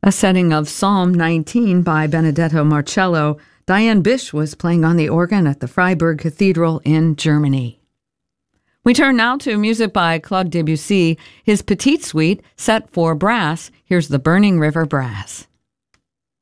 A setting of Psalm 19 by Benedetto Marcello. Diane Bish was playing on the organ at the Freiburg Cathedral in Germany. We turn now to music by Claude Debussy, his Petite Suite set for brass. Here's the Burning River Brass.